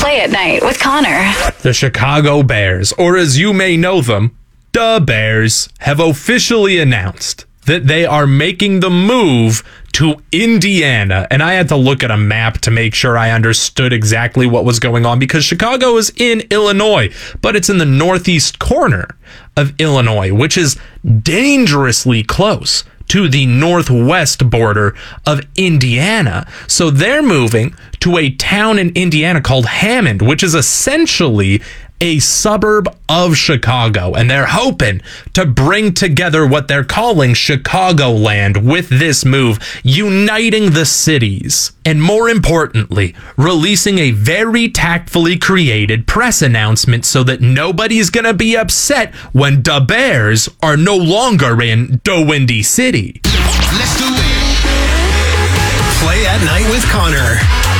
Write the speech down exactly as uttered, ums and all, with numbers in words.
Play at Night with Connor. The Chicago Bears, or as you may know them, the Bears, have officially announced that they are making the move to Indiana. And I had to look at a map to make sure I understood exactly what was going on, because Chicago is in Illinois, but it's in the northeast corner of Illinois, which is dangerously close to the northwest border of Indiana. So they're moving to a town in Indiana called Hammond, which is essentially a suburb of Chicago, and they're hoping to bring together what they're calling Chicagoland with this move, uniting the cities, and more importantly, releasing a very tactfully created press announcement so that nobody's gonna be upset when the Bears are no longer in the Windy City. Let's do it. Play at Night with Connor.